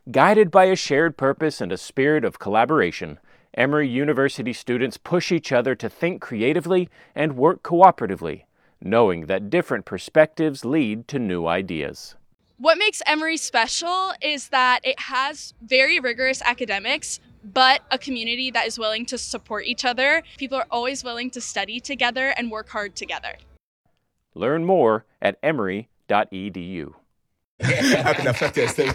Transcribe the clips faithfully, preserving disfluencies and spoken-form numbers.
Guided by a shared purpose and a spirit of collaboration, Emory University students push each other to think creatively and work cooperatively, knowing that different perspectives lead to new ideas. What makes Emory special is that it has very rigorous academics, but a community that is willing to support each other. People are always willing to study together and work hard together. Learn more at emory dot e d u. How can affect yourself?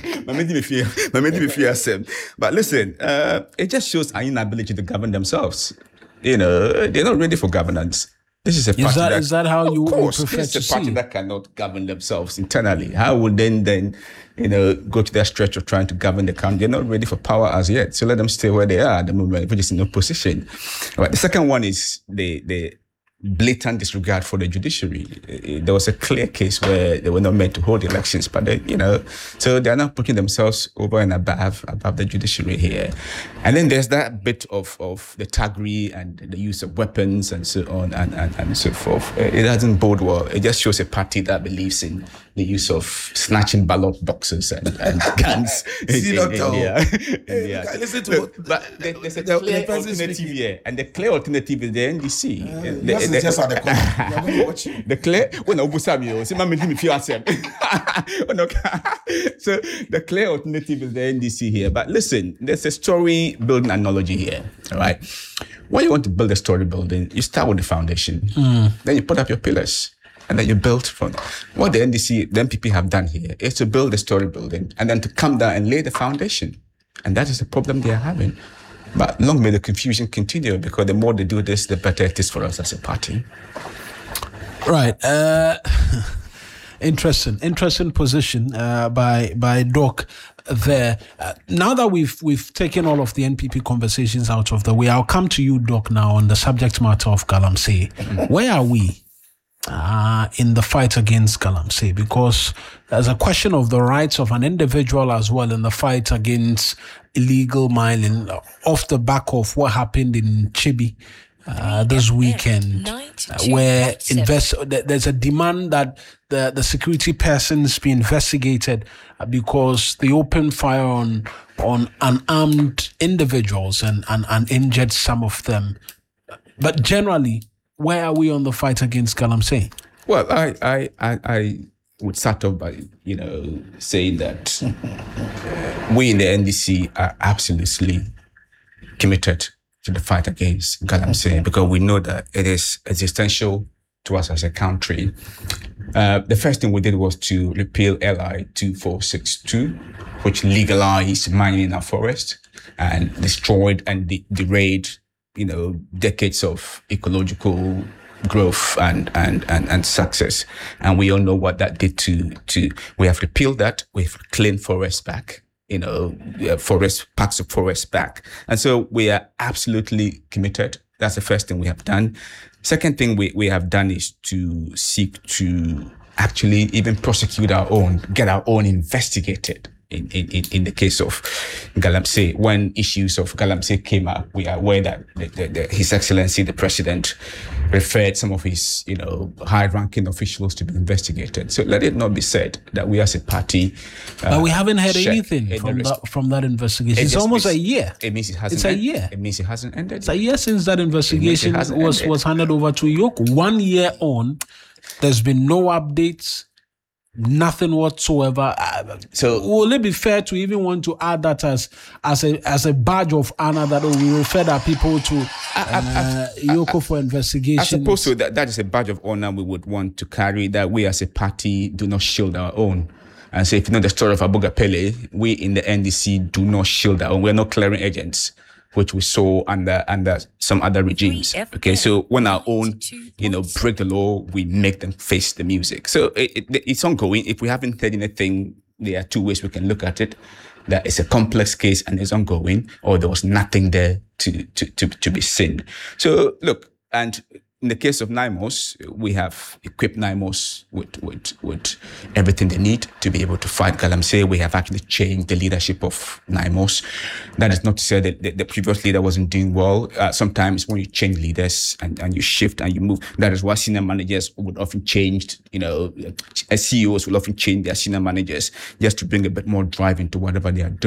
But listen, uh, it just shows an inability to govern themselves. You know, they're not ready for governance. This is a party is that, that is that how you, of course, you prefer this to is a party see? that cannot govern themselves internally. How would then then you know go to that stretch of trying to govern the country? They're not ready for power as yet. So let them stay where they are at the moment, which is in opposition. Right. The second one is the the blatant disregard for the judiciary. There was a clear case where they were not meant to hold elections, but they, you know, so they're not putting themselves over and above above the judiciary here. And then there's that bit of, of the thuggery and the use of weapons and so on and, and, and so forth. It doesn't bode well. It just shows a party that believes in the use of snatching ballot boxes and, and guns in, See, in, Doctor India. Hey, India. listen to Look, what- but there, there's a the- the clear president alternative speaking. here, and the clear alternative is the N D C. Uh, The- yes, the- it's just at the corner. You're going to watch it. the clear when Obusami, say, "Mama, me feel asem." So the clear alternative is the N D C here. But listen, there's a story building analogy here. All right, when you want to build a story building, you start with the foundation, then you put up your pillars. And then you build from what the N D C, the M P P have done here is to build the story building and then to come down and lay the foundation. And that is the problem they are having. But long may the confusion continue, because the more they do this, the better it is for us as a party. Right. Uh, interesting. Interesting position uh, by by Doc there. Uh, now that we've we've taken all of the N P P conversations out of the way, I'll come to you, Doc, now on the subject matter of Galamsey. Where are we uh, in the fight against Galamsey? Because there's a question of the rights of an individual as well in the fight against illegal mining, off the back of what happened in Chibi uh, this weekend, uh, where invest th- there's a demand that the, the security persons be investigated uh, because they opened fire on on unarmed individuals and, and, and injured some of them. But generally, where are we on the fight against Galamsey? Well, I, I, I, I would start off by, you know, saying that we in the N D C are absolutely committed to the fight against Galamsey, because we know that it is existential to us as a country. Uh, the first thing we did was to repeal L I two four six two, which legalized mining in our forest and destroyed and de- derailed, you know, decades of ecological growth and, and, and, and success. And we all know what that did to, to, we have repealed that, we've claimed forests back, you know, forest, parts of forest back. And so we are absolutely committed. That's the first thing we have done. Second thing we, we have done is to seek to actually even prosecute our own, get our own investigated. In, in, in the case of Galamsey, when issues of Galamsey came up, we are aware that the, the, the, His Excellency, the President, referred some of his, you know, high-ranking officials to be investigated. So let it not be said that we as a party... Uh, but we haven't heard share anything in from the that, from that investigation. It It's just almost means- a year. It means it hasn't It's a end- year. It means it hasn't ended. It's a year since that investigation hasn't was, ended. was handed over to Yoko. One year on, there's been no updates, nothing whatsoever. Uh, So- will it be fair to even want to add that as as a as a badge of honor that oh, we refer our people to uh, Yoko for investigation? I suppose so. That, that is a badge of honor we would want to carry, that we as a party do not shield our own. And so if you know the story of Abuga Pele, we in the N D C do not shield our own. We're not clearing agents, which we saw under under some other regimes. Okay, so when our own, you know, break the law, we make them face the music. So it, it, it's ongoing. If we haven't heard anything, there are two ways we can look at it. That it's a complex case and it's ongoing, or there was nothing there to to to, to be seen. So look, and in the case of NIMOS, we have equipped NIMOS with, with, with everything they need to be able to fight Galamsey. We have actually changed the leadership of NIMOS. That is not to say that the, the previous leader wasn't doing well. Uh, sometimes when you change leaders and, and you shift and you move, that is why senior managers would often change, you know, C E Os will often change their senior managers just to bring a bit more drive into whatever they are doing.